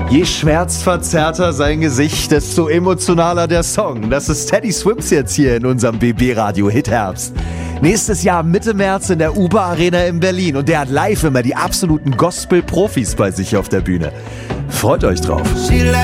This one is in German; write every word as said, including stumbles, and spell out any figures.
Je schmerzverzerrter sein Gesicht, desto emotionaler der Song. Das ist Teddy Swims jetzt hier in unserem B B-Radio Hitherbst. Nächstes Jahr Mitte März in der UBA Arena in Berlin und der hat live immer die absoluten Gospel-Profis bei sich auf der Bühne. Freut euch drauf.